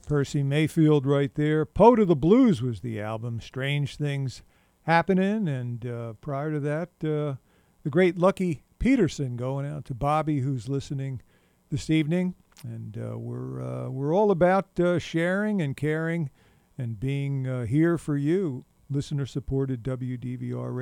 Percy Mayfield right there. Poet of the Blues was the album. Strange Things Happening. And prior to that, the great Lucky Peterson, going out to Bobby, who's listening this evening. And we're all about sharing and caring and being here for you. Listener-supported WDVR